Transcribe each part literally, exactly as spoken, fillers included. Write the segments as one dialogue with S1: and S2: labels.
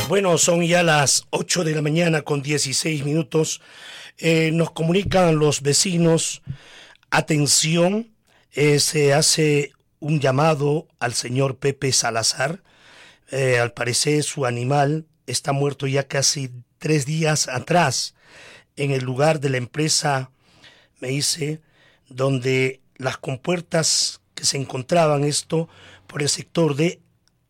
S1: Bueno, son ya las ocho de la mañana con dieciséis minutos. Eh, nos comunican los vecinos, atención, eh, se hace un llamado al señor Pepe Salazar. Eh, al parecer su animal está muerto ya casi tres días atrás en el lugar de la empresa, me dice, donde las compuertas que se encontraban esto por el sector de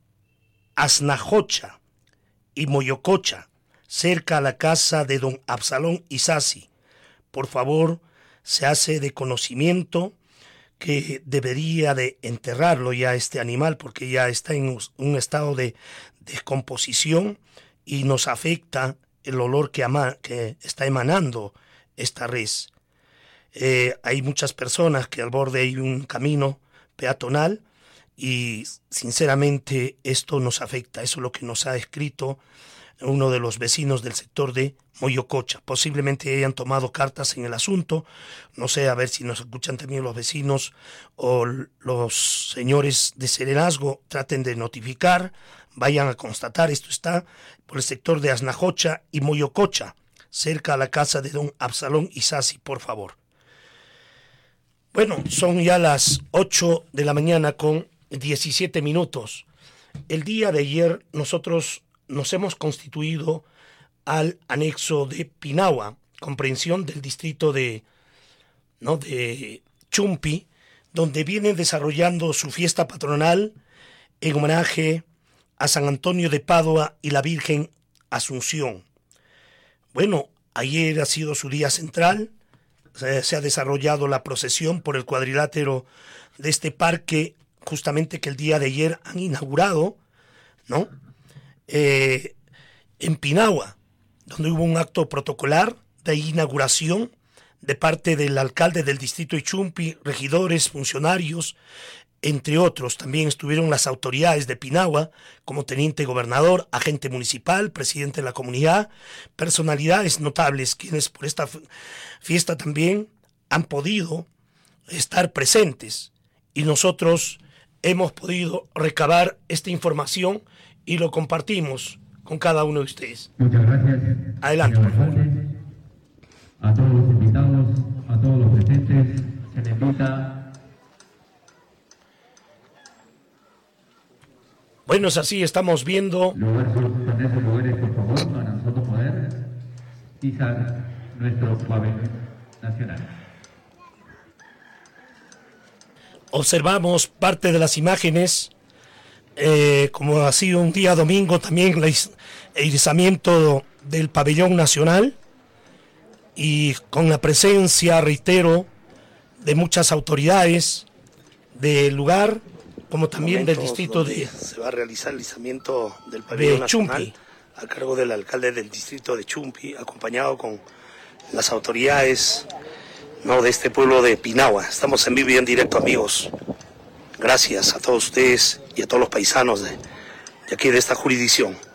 S1: Aznajocha y Moyococha, cerca a la casa de don Absalón Isasi. Por favor, se hace de conocimiento que debería de enterrarlo ya este animal porque ya está en un estado de descomposición y nos afecta el olor que, ama, que está emanando esta res. Eh, hay muchas personas que al borde hay un camino peatonal y sinceramente esto nos afecta. Eso es lo que nos ha escrito uno de los vecinos del sector de Moyococha. Posiblemente hayan tomado cartas en el asunto. No sé, a ver si nos escuchan también los vecinos o los señores de serenazgo. Traten de notificar, vayan a constatar. Esto está por el sector de Aznajocha y Moyococha, cerca a la casa de don Absalón Isasi, por favor. Bueno, son ya las ocho de la mañana con diecisiete minutos. El día de ayer nosotros nos hemos constituido al anexo de Pinagua, comprensión del distrito de, ¿no? de Chumpi, donde vienen desarrollando su fiesta patronal en homenaje a San Antonio de Padua y la Virgen Asunción. Bueno, ayer ha sido su día central, se, se ha desarrollado la procesión por el cuadrilátero de este parque, justamente que el día de ayer han inaugurado, ¿no? Eh, en Pinagua, donde hubo un acto protocolar de inauguración de parte del alcalde del distrito de Chumpi, regidores, funcionarios, entre otros. También estuvieron las autoridades de Pinagua, como teniente gobernador, agente municipal, presidente de la comunidad, personalidades notables, quienes por esta fiesta también han podido estar presentes. Y nosotros hemos podido recabar esta información y lo compartimos con cada uno de ustedes.
S2: Muchas gracias.
S1: Adelante, por favor.
S2: A todos los invitados, a todos los presentes, se les invita.
S1: Bueno, es así, estamos viendo.
S2: Lugar, ponerse lugares, por favor, para nosotros poder pisar nuestro pabellón nacional.
S1: Observamos parte de las imágenes. Eh, como ha sido un día domingo también el izamiento del pabellón nacional y con la presencia, reitero, de muchas autoridades del lugar, como también del distrito de
S3: se va a realizar el izamiento del pabellón nacional
S1: Chumpi,
S3: a cargo del alcalde del distrito de Chumpi, acompañado con las autoridades, no, de este pueblo de Pinagua. Estamos en vivo y en directo, amigos. Gracias a todos ustedes y a todos los paisanos de, de aquí de esta jurisdicción.